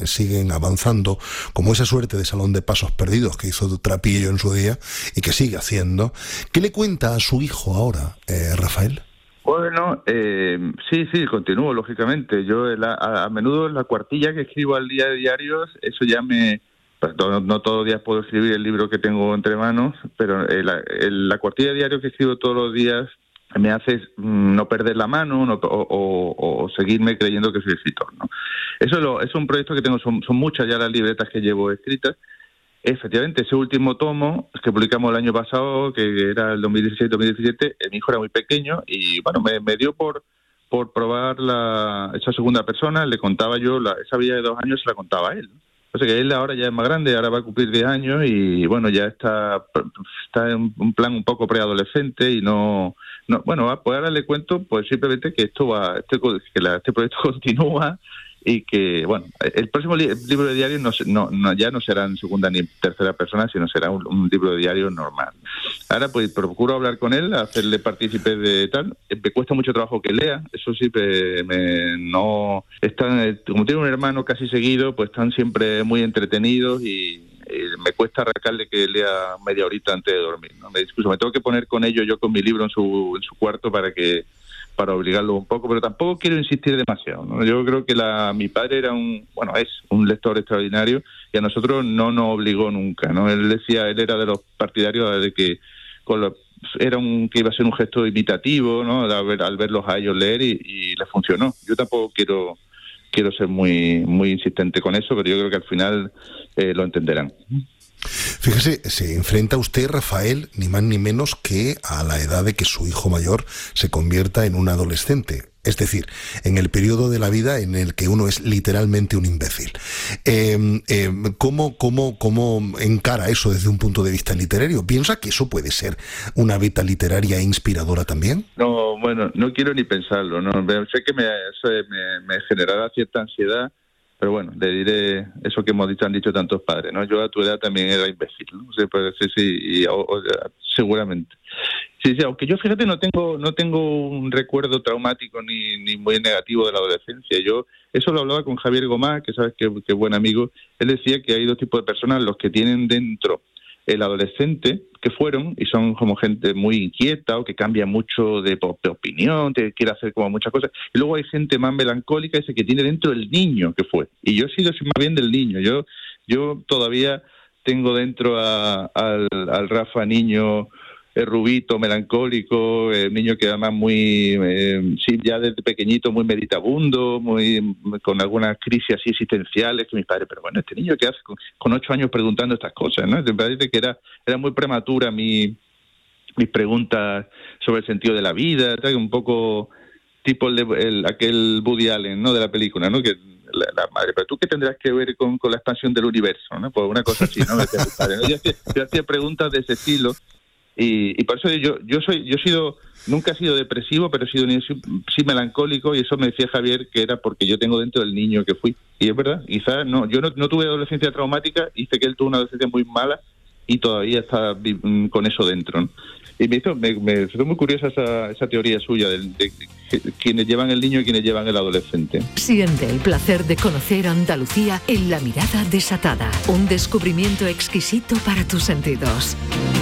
siguen avanzando, como esa suerte de salón de pasos perdidos que hizo Trapillo en su día y que sigue haciendo. ¿Qué le cuenta a su hijo ahora, Rafael? Bueno, sí, continúo, lógicamente. Yo a menudo en la cuartilla que escribo al día de diarios, eso ya pues no todos los días puedo escribir el libro que tengo entre manos, pero la cuartilla de diario que escribo todos los días me hace no perder la mano o seguirme creyendo que soy escritor, ¿no? Eso es un proyecto que tengo, son muchas ya las libretas que llevo escritas. Efectivamente, ese último tomo que publicamos el año pasado, que era el 2016-2017, mi hijo era muy pequeño y bueno, me dio por probar esa segunda persona. Le contaba yo, esa vida de 2 años se la contaba a él. O sea que él ahora ya es más grande, ahora va a cumplir 10 años y bueno, ya está en un plan un poco preadolescente y bueno, pues ahora le cuento pues simplemente que este proyecto continúa y que, bueno, el próximo libro de diario ya no será en segunda ni tercera persona, sino será un libro de diario normal. Ahora pues procuro hablar con él, hacerle partícipe de tal. Me cuesta mucho trabajo que lea, eso sí, como tiene un hermano casi seguido, pues están siempre muy entretenidos y me cuesta arrancarle que lea media horita antes de dormir, ¿no? Incluso me tengo que poner con ellos, yo con mi libro en su cuarto para obligarlo un poco, pero tampoco quiero insistir demasiado, ¿no? Yo creo que mi padre es un lector extraordinario y a nosotros no nos obligó nunca, ¿no? Él era de los partidarios de que que iba a ser un gesto imitativo, ¿no? Al verlos a ellos leer y les funcionó. Yo tampoco quiero ser muy, muy insistente con eso, pero yo creo que al final lo entenderán. Fíjese, se enfrenta usted, Rafael, ni más ni menos que a la edad de que su hijo mayor se convierta en un adolescente. Es decir, en el periodo de la vida en el que uno es literalmente un imbécil. ¿Cómo encara eso desde un punto de vista literario? ¿Piensa que eso puede ser una beta literaria inspiradora también? No, bueno, no quiero ni pensarlo, ¿no? Sé que me generará cierta ansiedad, pero bueno, le diré eso que han dicho tantos padres, ¿no? Yo a tu edad también era imbécil, ¿no? O sea, pues, sí, seguramente. Sí, aunque yo, fíjate, no tengo un recuerdo traumático ni muy negativo de la adolescencia. Yo eso lo hablaba con Javier Gomá, que sabes que es buen amigo. Él decía que hay 2 tipos de personas, los que tienen dentro el adolescente, que fueron y son como gente muy inquieta o que cambia mucho de opinión, que quiere hacer como muchas cosas. Y luego hay gente más melancólica, ese que tiene dentro el niño que fue. Y yo he sido más bien del niño. Yo todavía tengo dentro al Rafa niño, rubito, melancólico, niño que además ya desde pequeñito muy meditabundo, con algunas crisis así existenciales que mis padres, pero bueno, este niño que hace con 8 años preguntando estas cosas, ¿no? Me parece que era muy prematura mis preguntas sobre el sentido de la vida, tal, un poco tipo aquel Woody Allen, ¿no? De la película, ¿no? Que la madre, pero tú qué tendrás que ver con la expansión del universo, ¿no? Pues una cosa así, ¿no? Yo hacía preguntas de ese estilo. Y por eso nunca he sido depresivo, pero he sido sí melancólico, y eso me decía Javier que era porque yo tengo dentro el niño que fui. Y es verdad, quizás yo no tuve adolescencia traumática, hice que él tuvo una adolescencia muy mala y todavía está con eso dentro, ¿no? Y me hizo muy curiosa esa teoría suya de quienes llevan el niño y quienes llevan el adolescente. Siente el placer de conocer Andalucía en La Mirada Desatada, un descubrimiento exquisito para tus sentidos.